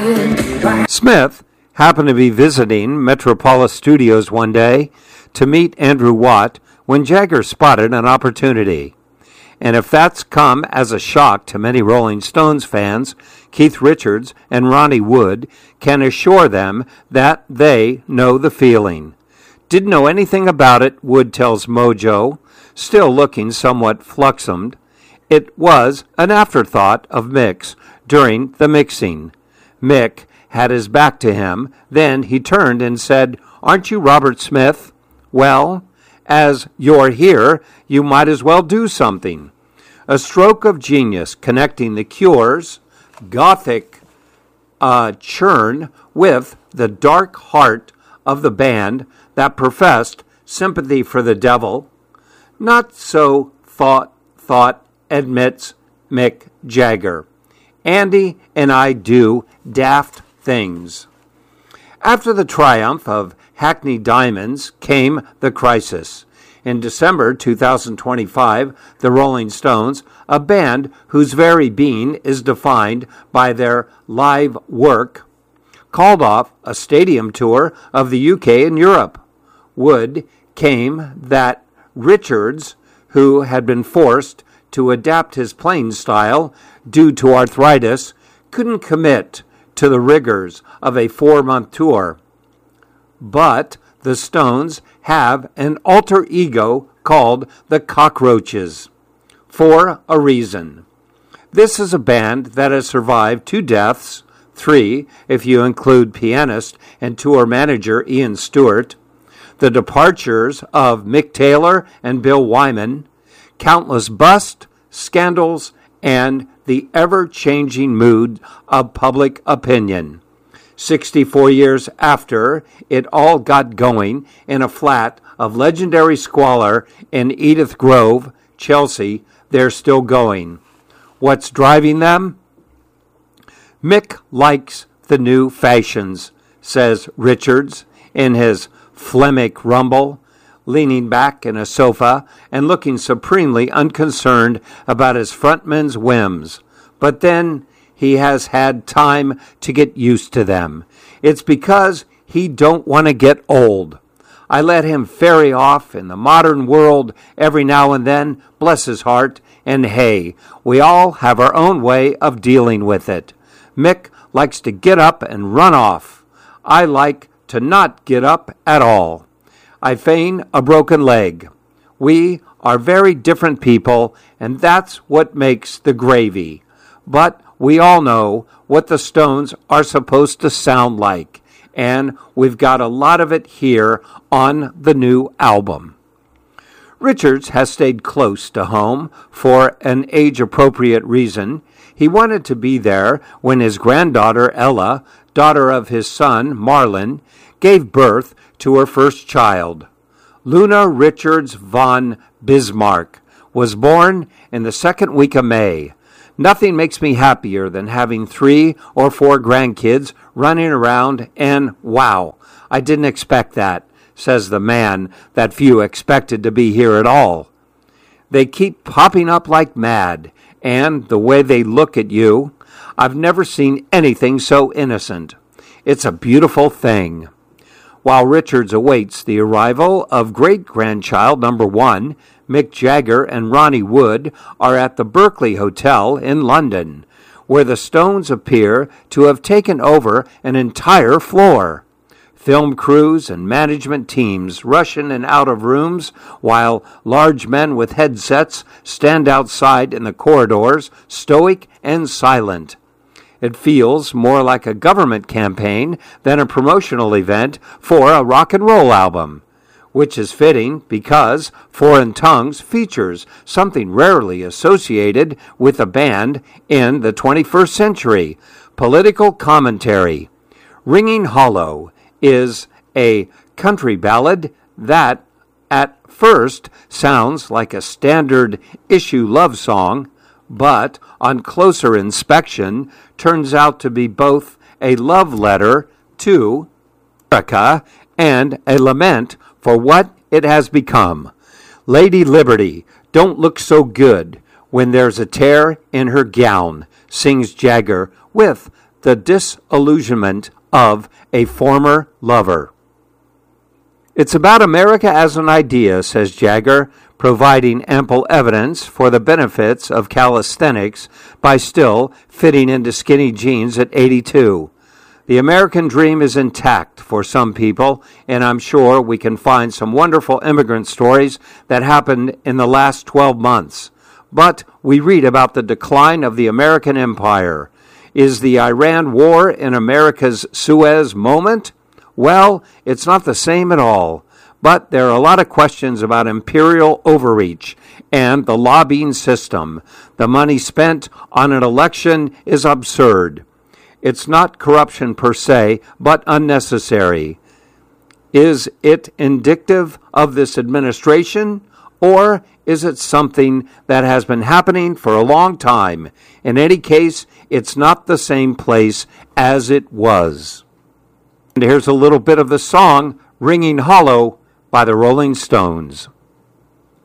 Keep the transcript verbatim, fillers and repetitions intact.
Smith happened to be visiting Metropolis Studios one day to meet Andrew Watt when Jagger spotted an opportunity. And if that's come as a shock to many Rolling Stones fans, Keith Richards and Ronnie Wood can assure them that they know the feeling. Didn't know anything about it, Wood tells Mojo, still looking somewhat fluxumed. It was an afterthought of Mick's during the mixing. Mick had his back to him. Then he turned and said, "Aren't you Robert Smith? Well, as you're here, you might as well do something." A stroke of genius connecting the Cure's gothic uh, churn with the dark heart of the band that professed sympathy for the devil. Not so thought, thought, admits Mick Jagger. Andy and I do daft things. After the triumph of Hackney Diamonds came the crisis. In December two thousand twenty-five, the Rolling Stones, a band whose very being is defined by their live work, called off a stadium tour of the U K and Europe. Wood came that Richards, who had been forced to adapt his playing style due to arthritis, couldn't commit to the rigors of a four-month tour. But the Stones have an alter ego called the Cockroaches, for a reason. This is a band that has survived two deaths, three if you include pianist and tour manager Ian Stewart, the departures of Mick Taylor and Bill Wyman, countless busts, scandals, and the ever-changing mood of public opinion. sixty-four years after it all got going in a flat of legendary squalor in Edith Grove, Chelsea, they're still going. What's driving them? Mick likes the new fashions, says Richards in his phlegmic rumble, leaning back in a sofa and looking supremely unconcerned about his frontman's whims. But then he has had time to get used to them. It's because he don't want to get old. I let him ferry off in the modern world every now and then, bless his heart, and hey, we all have our own way of dealing with it. Mick likes to get up and run off. I like to not get up at all. I feign a broken leg. We are very different people, and that's what makes the gravy. But we all know what the Stones are supposed to sound like, and we've got a lot of it here on the new album. Richards has stayed close to home for an age-appropriate reason. He wanted to be there when his granddaughter Ella, daughter of his son Marlon, gave birth to her first child. Luna Richards von Bismarck was born in the second week of May. Nothing makes me happier than having three or four grandkids running around, and wow, I didn't expect that, says the man that few expected to be here at all. They keep popping up like mad, and the way they look at you, I've never seen anything so innocent. It's a beautiful thing. While Richards awaits the arrival of great-grandchild number one, Mick Jagger and Ronnie Wood are at the Berkeley Hotel in London, where the Stones appear to have taken over an entire floor. Film crews and management teams rush in and out of rooms, while large men with headsets stand outside in the corridors, stoic and silent. It feels more like a government campaign than a promotional event for a rock and roll album, which is fitting because Foreign Tongues features something rarely associated with a band in the twenty-first century, political commentary. Ringing Hollow is a country ballad that at first sounds like a standard issue love song, but on closer inspection turns out to be both a love letter to America and a lament for what it has become. Lady Liberty, don't look so good when there's a tear in her gown, sings Jagger with the disillusionment of a former lover. It's about America as an idea, says Jagger, providing ample evidence for the benefits of calisthenics by still fitting into skinny jeans at eighty-two. The American dream is intact for some people, and I'm sure we can find some wonderful immigrant stories that happened in the last twelve months. But we read about the decline of the American empire. Is the Iran war in America's Suez moment? Well, it's not the same at all. But there are a lot of questions about imperial overreach and the lobbying system. The money spent on an election is absurd. It's not corruption per se, but unnecessary. Is it indicative of this administration, or is it something that has been happening for a long time? In any case, it's not the same place as it was. And here's a little bit of the song, Ringing Hollow, by the Rolling Stones.